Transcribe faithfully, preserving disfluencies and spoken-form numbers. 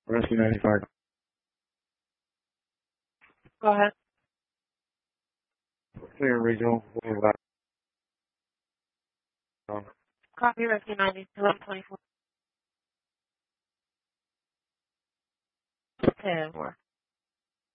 Rescue ninety-five. Go ahead. Clear regional. Copy Rescue ninety, eleven twenty-four. ten four.